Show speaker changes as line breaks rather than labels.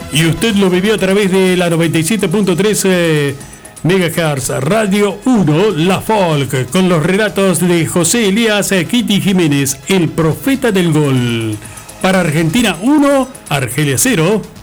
Y usted lo vivió a través de la 97.3 MHz Radio 1, La Folk, con los relatos de José Elías Kitty Jiménez, el profeta del gol. Para Argentina 1, Argelia 0.